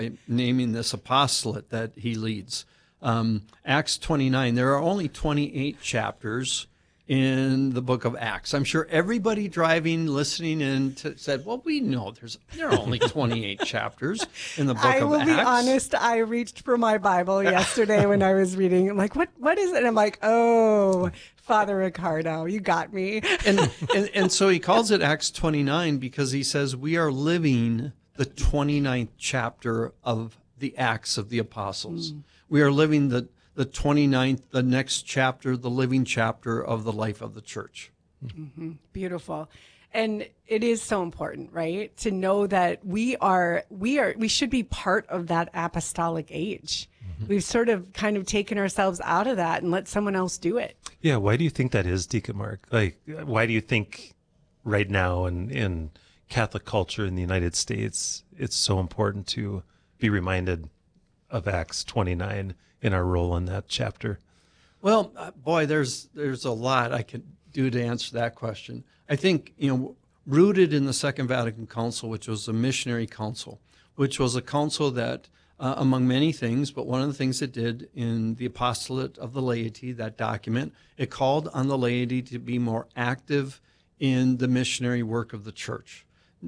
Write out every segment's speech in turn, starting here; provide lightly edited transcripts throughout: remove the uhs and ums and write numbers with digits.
naming this apostolate that he leads. Acts 29, there are only 28 chapters in the book of Acts. I'm sure everybody driving, listening in said, well, we know there are only 28 chapters in the book of Acts. I will be honest, I reached for my Bible yesterday when I was reading. I'm like, what is it? And I'm like, oh, Father Ricardo, you got me. And so he calls it Acts 29 because he says we are living the 29th chapter of the Acts of the Apostles. We are living the 29th, the next chapter, the living chapter of the life of the church. Mm-hmm. Beautiful. And it is so important, right? To know that we should be part of that apostolic age. Mm-hmm. We've sort of kind of taken ourselves out of that and let someone else do it. Yeah. Why do you think that is, Deacon Mark? Like, why do you think right now in Catholic culture in the United States, it's so important to be reminded of Acts 29 in our role in that chapter? Well, boy, there's a lot I could do to answer that question. I think, rooted in the Second Vatican Council, which was a missionary council, which was a council that, among many things, but one of the things it did in the apostolate of the laity, that document, it called on the laity to be more active in the missionary work of the church.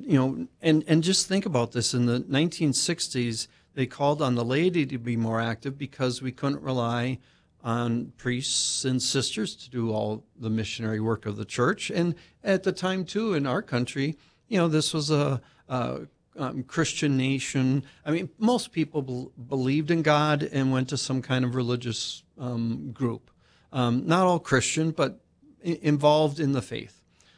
And just think about this. In the 1960s, they called on the laity to be more active because we couldn't rely on priests and sisters to do all the missionary work of the church. And at the time, too, in our country, this was a Christian nation. I mean, most people believed in God and went to some kind of religious group. Not all Christian, but involved in the faith.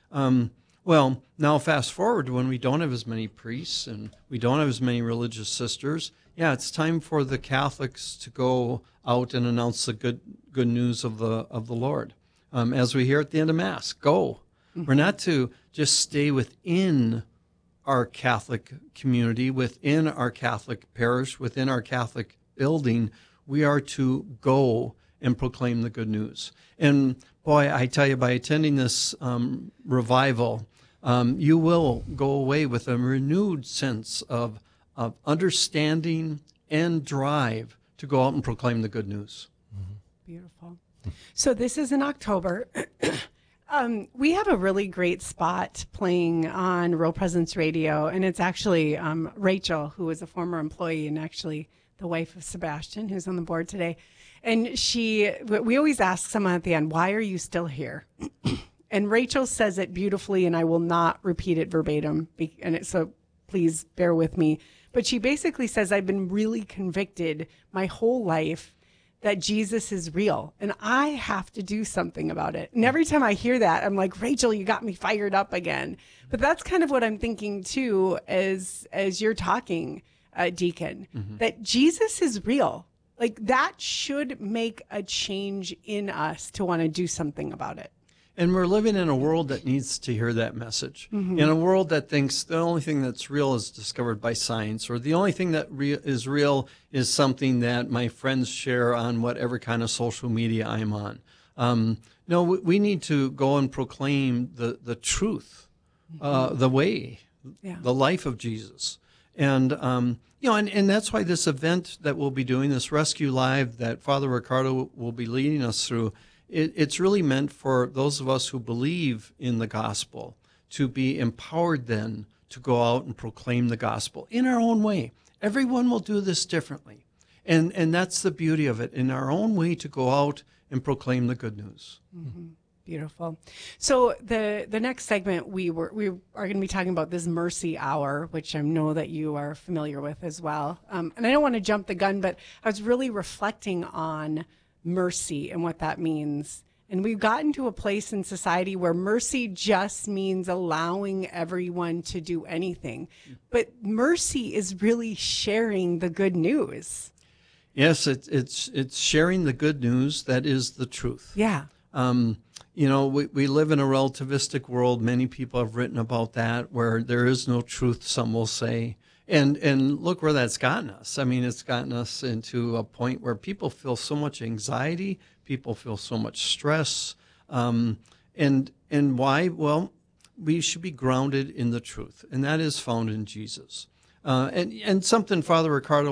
Well, now fast forward when we don't have as many priests and we don't have as many religious sisters. Yeah, it's time for the Catholics to go out and announce the good news of the Lord. As we hear at the end of Mass, go. Mm-hmm. We're not to just stay within our Catholic community, within our Catholic parish, within our Catholic building. We are to go and proclaim the good news. And boy, I tell you, by attending this revival, you will go away with a renewed sense of understanding and drive to go out and proclaim the good news. Mm-hmm. Beautiful. So this is in October. We have a really great spot playing on Real Presence Radio, and it's actually Rachel, who is a former employee and actually the wife of Sebastian, who's on the board today. And we always ask someone at the end, why are you still here? And Rachel says it beautifully, and I will not repeat it verbatim, so please bear with me. But she basically says, I've been really convicted my whole life that Jesus is real, and I have to do something about it. And every time I hear that, I'm like, Rachel, you got me fired up again. But that's kind of what I'm thinking, too, as you're talking, Deacon, that Jesus is real. Like, that should make a change in us to want to do something about it. And we're living in a world that needs to hear that message. Mm-hmm. In a world that thinks the only thing that's real is discovered by science, or the only thing that is real is something that my friends share on whatever kind of social media I'm on. No, we need to go and proclaim the truth, the way, the life of Jesus. And, and that's why this event that we'll be doing, this Rescue Live that Father Ricardo will be leading us through, it's really meant for those of us who believe in the gospel to be empowered then to go out and proclaim the gospel in our own way. Everyone will do this differently. And that's the beauty of it, in our own way to go out and proclaim the good news. Mm-hmm. Beautiful. So the next segment, we are going to be talking about this Mercy Hour, which I know that you are familiar with as well. And I don't want to jump the gun, but I was really reflecting on mercy and what that means. And we've gotten to a place in society where mercy just means allowing everyone to do anything. But mercy is really sharing the good news. Yes, it's sharing the good news that is the truth. Yeah. We live in a relativistic world. Many people have written about that, where there is no truth, some will say. And look where that's gotten us. I mean, it's gotten us into a point where people feel so much anxiety, people feel so much stress. And why? Well, we should be grounded in the truth, and that is found in Jesus. And something Father Ricardo